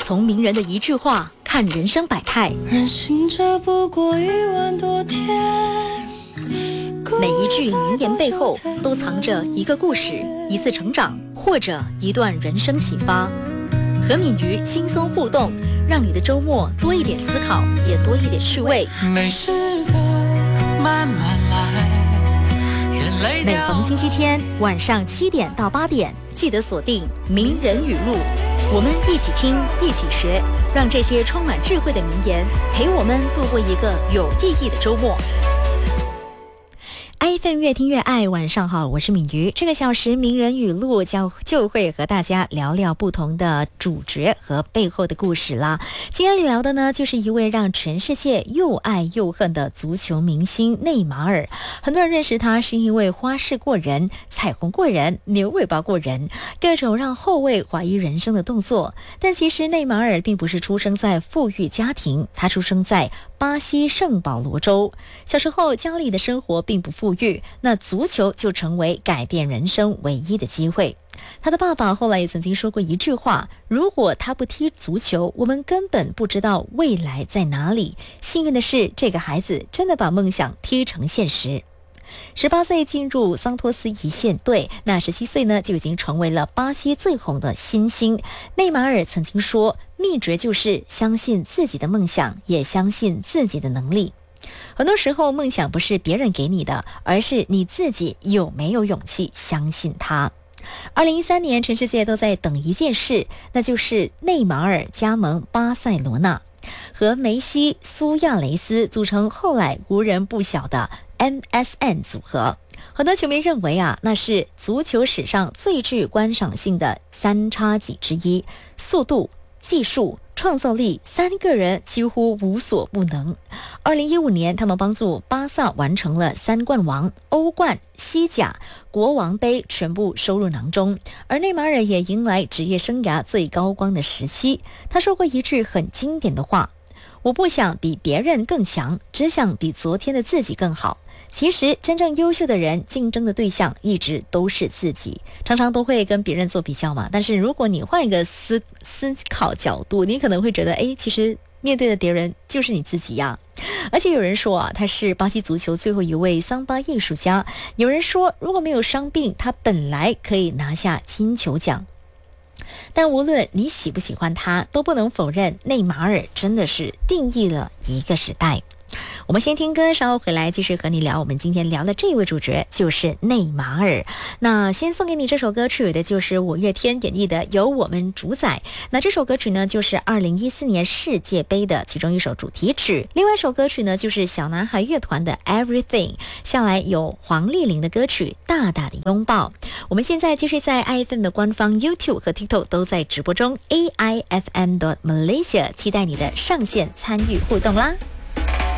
从名人的一句话看人生百态， 人行者不过1万多天， 每一句名言背后都藏着一个故事，一次成长，或者一段人生启发。和敏瑜轻松互动，让你的周末多一点思考，也多一点趣味。 没事的，慢慢来。 每逢星期天晚上7点到8点，记得锁定名人语录，我们一起听，一起学，让这些充满智慧的名言陪我们度过一个有意义的周末。iPhone 越听越爱，晚上好，我是敏瑜。这个小时名人语录就会和大家聊聊不同的主角和背后的故事啦。今天聊的呢，就是一位让全世界又爱又恨的足球明星内马尔。很多人认识他是因为花式过人、彩虹过人、牛尾巴过人，各种让后卫怀疑人生的动作。但其实内马尔并不是出生在富裕家庭，他出生在巴西圣保罗州。小时候家里的生活并不富裕，那足球就成为改变人生唯一的机会。他的爸爸后来也曾经说过一句话，如果他不踢足球，我们根本不知道未来在哪里。幸运的是，这个孩子真的把梦想踢成现实。18岁进入桑托斯一线队，那17岁呢就已经成为了巴西最红的新星。内马尔曾经说，秘诀就是相信自己的梦想，也相信自己的能力。很多时候梦想不是别人给你的，而是你自己有没有勇气相信它。2013年全世界都在等一件事，那就是内马尔加盟巴塞罗那，和梅西、苏亚雷斯组成后来无人不晓的 MSN 组合。很多球迷认为那是足球史上最具观赏性的三叉戟之一，速度、技术、创造力3个人几乎无所不能。2015年他们帮助巴萨完成了3冠王，欧冠、西甲、国王杯全部收入囊中。而内马尔也迎来职业生涯最高光的时期。他说过一句很经典的话，我不想比别人更强，只想比昨天的自己更好。其实真正优秀的人，竞争的对象一直都是自己，常常都会跟别人做比较嘛。但是如果你换一个思考角度，你可能会觉得，其实面对的敌人就是你自己呀。而且有人说他是巴西足球最后一位桑巴艺术家。有人说，如果没有伤病，他本来可以拿下金球奖。但无论你喜不喜欢他，都不能否认内马尔真的是定义了一个时代。我们先听歌，稍后回来继续和你聊。我们今天聊的这位主角就是内马尔。那先送给你这首歌曲的就是五月天演绎的《由我们主宰》。那这首歌曲呢，就是2014年世界杯的其中一首主题曲。另外一首歌曲呢，就是小男孩乐团的 Everything。下来有黄丽玲的歌曲《大大的拥抱》。我们现在继续在 iFM 的官方 YouTube 和 TikTok 都在直播中，AIFM.Malaysia， 期待你的上线参与互动啦。